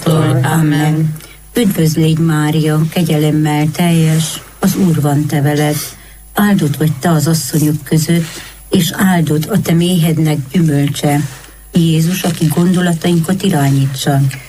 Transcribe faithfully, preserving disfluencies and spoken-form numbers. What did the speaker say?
Amen. Üdvözlégy Mária, kegyelemmel teljes, az Úr van te veled. Áldott vagy te az asszonyok között, és áldott a te méhednek gyümölcse. Jézus, aki gondolatainkat irányítsa.